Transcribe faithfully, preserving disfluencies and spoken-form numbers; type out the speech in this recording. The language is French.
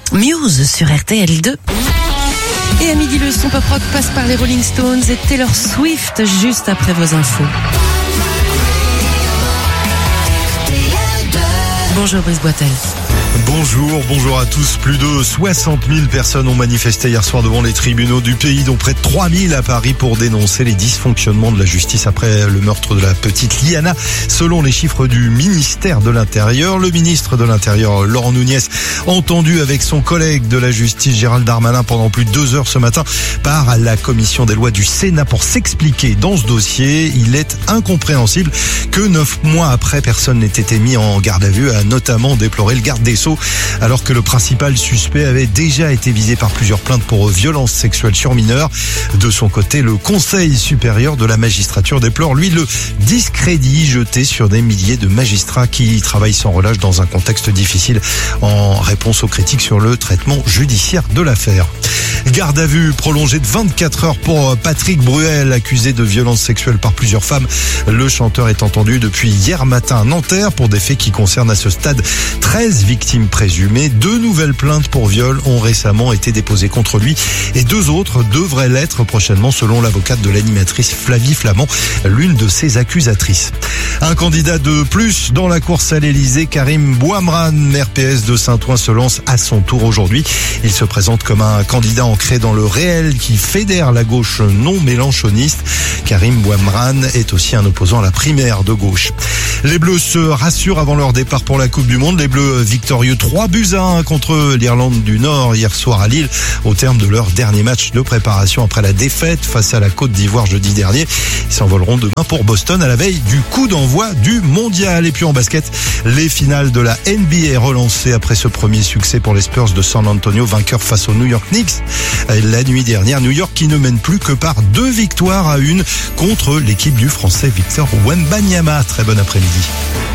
Muse sur R T L deux. Et à midi, le son pop rock passe par les Rolling Stones et Taylor Swift juste après vos infos. Bonjour Brice Boitel. Bonjour, bonjour à tous. Plus de soixante mille personnes ont manifesté hier soir devant les tribunaux du pays, dont près de trois mille à Paris pour dénoncer les dysfonctionnements de la justice après le meurtre de la petite Liana. Selon les chiffres du ministère de l'Intérieur, le ministre de l'Intérieur, Laurent Nunez, entendu avec son collègue de la justice, Gérald Darmanin, pendant plus de deux heures ce matin par la commission des lois du Sénat pour s'expliquer dans ce dossier. Il est incompréhensible que neuf mois après, personne n'ait été mis en garde à vue, a notamment déploré le garde des Sceaux, alors que le principal suspect avait déjà été visé par plusieurs plaintes pour violences sexuelles sur mineurs. De son côté, le Conseil supérieur de la magistrature déplore, lui, le discrédit jeté sur des milliers de magistrats qui travaillent sans relâche dans un contexte difficile, en réponse aux critiques sur le traitement judiciaire de l'affaire. Garde à vue prolongée de vingt-quatre heures pour Patrick Bruel, accusé de violences sexuelles par plusieurs femmes. Le chanteur est entendu depuis hier matin à Nanterre pour des faits qui concernent à ce stade treize victimes présumées. Deux nouvelles plaintes pour viol ont récemment été déposées contre lui et deux autres devraient l'être prochainement selon l'avocate de l'animatrice Flavie Flamand, l'une de ses accusatrices. Un candidat de plus dans la course à l'Elysée, Karim Bouamran, R P S de Saint-Ouen, se lance à son tour aujourd'hui. Il se présente comme un candidat ancré dans le réel qui fédère la gauche non mélanchoniste. Karim Bouamran est aussi un opposant à la primaire de gauche. Les Bleus se rassurent avant leur départ pour la Coupe du Monde. Les Bleus victorieux trois buts à un contre l'Irlande du Nord hier soir à Lille au terme de leur dernier match de préparation après la défaite face à la Côte d'Ivoire jeudi dernier. Ils s'envoleront demain pour Boston à la veille du coup d'envoi du mondial. Et puis en basket, les finales de la N B A relancées après ce premier succès pour les Spurs de San Antonio, vainqueurs face aux New York Knicks. La nuit dernière, New York qui ne mène plus que par deux victoires à une contre l'équipe du Français Victor Wembanyama. Très bon après-midi.